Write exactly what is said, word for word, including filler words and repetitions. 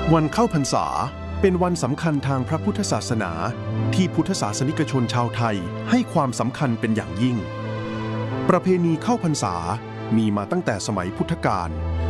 วันเข้าพรรษาเป็นวันสำคัญทางพระพุทธศาสนาที่พุทธศาสนิกชนชาวไทยให้ความสำคัญเป็นอย่างยิ่งประเพณีเข้าพรรษามีมาตั้งแต่สมัยพุทธกาล